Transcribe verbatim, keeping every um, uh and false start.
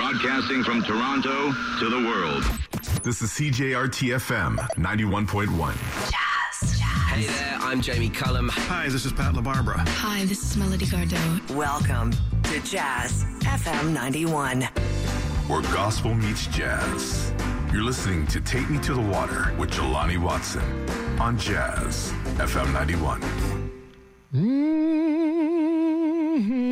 Broadcasting from Toronto to the world. This is C J R T F M ninety-one point one. Jazz. Jazz. Hey there, I'm Jamie Cullum. Hi, this is Pat LaBarbera. Hi, this is Melody Gardot. Welcome to Jazz F M ninety-one. Where gospel meets jazz. You're listening to Take Me to the Water with Jelani Watson on Jazz F M ninety-one. Mm-hmm.